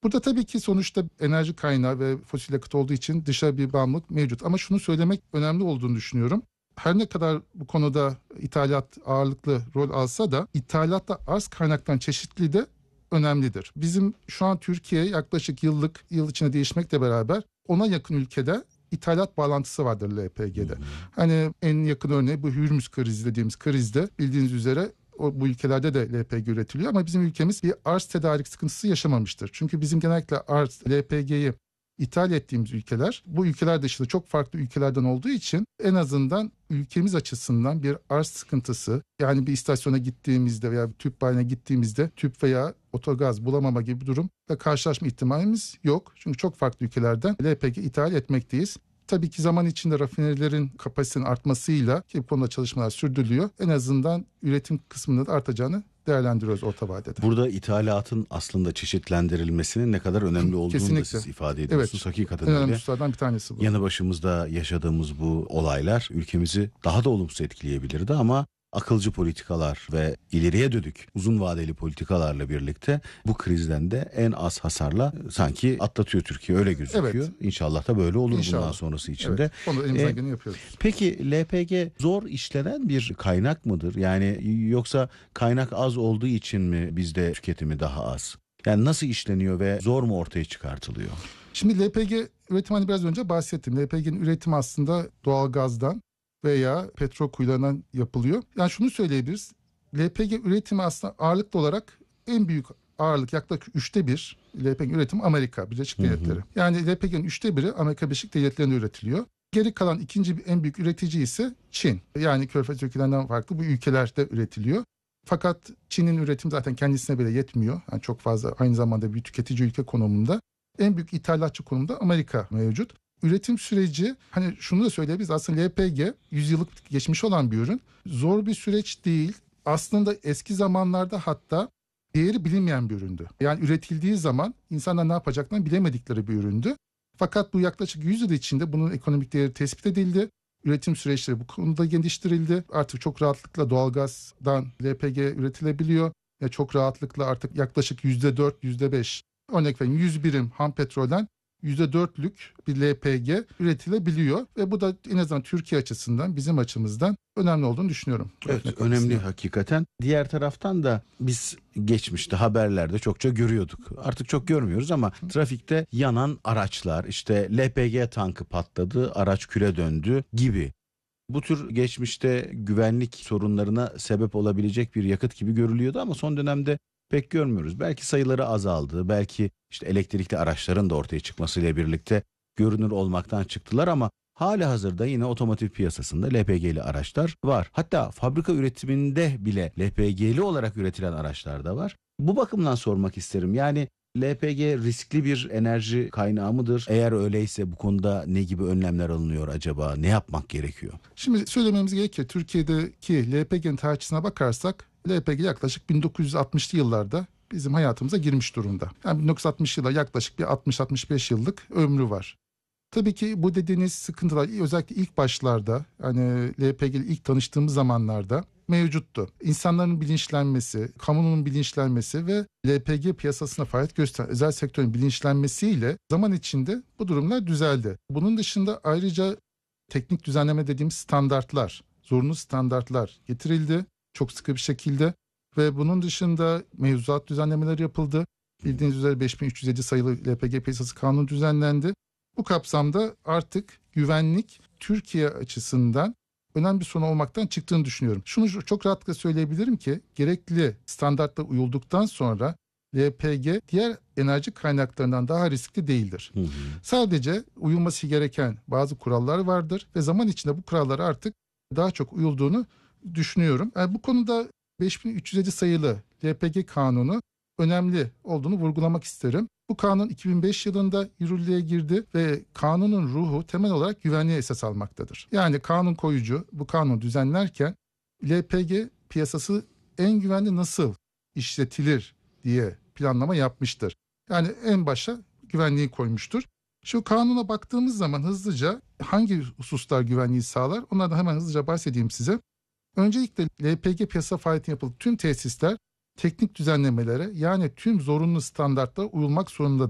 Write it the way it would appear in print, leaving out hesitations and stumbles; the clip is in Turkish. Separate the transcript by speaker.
Speaker 1: Burada tabii ki sonuçta enerji kaynağı ve fosil yakıt olduğu için dışa bir bağımlılık mevcut. Ama şunu söylemek önemli olduğunu düşünüyorum. Her ne kadar bu konuda ithalat ağırlıklı rol alsa da ithalatta arz kaynaktan çeşitliliği de önemlidir. Bizim şu an Türkiye yaklaşık yıl içinde değişmekle beraber ona yakın ülkede ithalat bağlantısı vardır LPG'de. Hani en yakın örneği bu Hürmüz krizi dediğimiz krizde bildiğiniz üzere bu ülkelerde de LPG üretiliyor ama bizim ülkemiz bir arz tedarik sıkıntısı yaşamamıştır. Çünkü bizim genellikle LPG'yi ithal ettiğimiz ülkeler bu ülkeler dışında çok farklı ülkelerden olduğu için en azından ülkemiz açısından bir arz sıkıntısı, yani bir istasyona gittiğimizde veya bir tüp bayine gittiğimizde tüp veya otogaz bulamama gibi bir durumla karşılaşma ihtimalimiz yok. Çünkü çok farklı ülkelerden LPG ithal etmekteyiz. Tabii ki zaman içinde rafinerilerin kapasitenin artmasıyla ki bu konuda çalışmalar sürdürülüyor. En azından üretim kısmında da artacağını değerlendiriyoruz orta vadede.
Speaker 2: Burada ithalatın aslında çeşitlendirilmesinin ne kadar önemli olduğunu
Speaker 1: Kesinlikle
Speaker 2: da siz ifade ediyorsunuz.
Speaker 1: Evet.
Speaker 2: Hakikaten
Speaker 1: En önemli
Speaker 2: öyle.
Speaker 1: hususlardan bir tanesi bu.
Speaker 2: Yanı başımızda yaşadığımız bu olaylar ülkemizi daha da olumsuz etkileyebilirdi ama akılcı politikalar ve ileriye dönük uzun vadeli politikalarla birlikte bu krizden de en az hasarla sanki atlatıyor Türkiye, öyle gözüküyor.
Speaker 1: Evet.
Speaker 2: İnşallah da böyle olur
Speaker 1: İnşallah.
Speaker 2: bundan sonrası için de.
Speaker 1: Evet. Onu elimizden geleni yapıyoruz.
Speaker 2: Peki LPG zor işlenen bir kaynak mıdır? Yani yoksa kaynak az olduğu için mi bizde tüketimi daha az? Yani nasıl işleniyor ve zor mu ortaya çıkartılıyor?
Speaker 1: Şimdi LPG üretimi hani biraz önce bahsettim. LPG'nin üretimi aslında doğalgazdan veya petrol kuyularından yapılıyor. Yani şunu söyleyebiliriz. LPG üretimi aslında ağırlıklı olarak en büyük ağırlık yaklaşık 1/3 LPG üretimi Amerika Birleşik Devletleri. Yani LPG'nin 1/3 Amerika Birleşik Devletleri'nde üretiliyor. Geri kalan ikinci en büyük üretici ise Çin. Yani Körfez ülkelerinden farklı bu ülkelerde üretiliyor. Fakat Çin'in üretimi zaten kendisine bile yetmiyor. Yani çok fazla, aynı zamanda bir tüketici ülke konumunda. En büyük ithalatçı konumda Amerika mevcut. Üretim süreci, hani şunu da söyleyebiliriz, aslında LPG 100 yıllık geçmiş olan bir ürün. Zor bir süreç değil. Aslında eski zamanlarda hatta değeri bilinmeyen bir üründü. Yani üretildiği zaman insanlar ne yapacaklarını bilemedikleri bir üründü. Fakat bu yaklaşık 100 yıl içinde bunun ekonomik değeri tespit edildi. Üretim süreçleri bu konuda geliştirildi. Artık çok rahatlıkla doğalgazdan LPG üretilebiliyor. Ve çok rahatlıkla artık yaklaşık %4, %5, örnek vereyim 100 birim ham petrolden %4'lük bir LPG üretilebiliyor. Ve bu da en azından Türkiye açısından, bizim açımızdan önemli olduğunu düşünüyorum.
Speaker 2: Evet, önemli hakikaten. Diğer taraftan da biz geçmişte haberlerde çokça görüyorduk. Artık çok görmüyoruz ama trafikte yanan araçlar, işte LPG tankı patladı, araç küle döndü gibi. Bu tür geçmişte güvenlik sorunlarına sebep olabilecek bir yakıt gibi görülüyordu ama son dönemde pek görmüyoruz. Belki sayıları azaldı, belki işte elektrikli araçların da ortaya çıkmasıyla birlikte görünür olmaktan çıktılar ama halihazırda yine otomotiv piyasasında LPG'li araçlar var. Hatta fabrika üretiminde bile LPG'li olarak üretilen araçlar da var. Bu bakımdan sormak isterim. Yani LPG riskli bir enerji kaynağı mıdır? Eğer öyleyse bu konuda ne gibi önlemler alınıyor acaba? Ne yapmak gerekiyor?
Speaker 1: Şimdi söylememiz gerekiyor. Türkiye'deki LPG'nin tarihçesine bakarsak LPG yaklaşık 1960'lı yıllarda bizim hayatımıza girmiş durumda. Yani 1960 yıllar yaklaşık bir 60-65 yıllık ömrü var. Tabii ki bu dediğiniz sıkıntılar özellikle ilk başlarda, hani LPG ile ilk tanıştığımız zamanlarda mevcuttu. İnsanların bilinçlenmesi, kamunun bilinçlenmesi ve LPG piyasasına faaliyet gösteren özel sektörün bilinçlenmesiyle zaman içinde bu durumlar düzeldi. Bunun dışında ayrıca teknik düzenleme dediğimiz standartlar, zorunlu standartlar getirildi çok sıkı bir şekilde ve bunun dışında mevzuat düzenlemeleri yapıldı. Bildiğiniz üzere 5307 sayılı LPG piyasası kanunu düzenlendi. Bu kapsamda artık güvenlik Türkiye açısından önemli bir sorun olmaktan çıktığını düşünüyorum. Şunu çok rahatlıkla söyleyebilirim ki gerekli standartlara uyulduktan sonra LPG diğer enerji kaynaklarından daha riskli değildir. Sadece uyulması gereken bazı kurallar vardır ve zaman içinde bu kurallara artık daha çok uyulduğunu düşünüyorum. Yani bu konuda 5307 sayılı LPG kanunu önemli olduğunu vurgulamak isterim. Bu kanun 2005 yılında yürürlüğe girdi ve kanunun ruhu temel olarak güvenliğe esas almaktadır. Yani kanun koyucu bu kanunu düzenlerken LPG piyasası en güvenli nasıl işletilir diye planlama yapmıştır. Yani en başa güvenliği koymuştur. Şu kanuna baktığımız zaman hızlıca hangi hususlar güvenliği sağlar? Onlardan hemen hızlıca bahsedeyim size. Öncelikle LPG piyasa faaliyetine yapılan tüm tesisler teknik düzenlemelere, yani tüm zorunlu standartlara uyulmak zorundadır.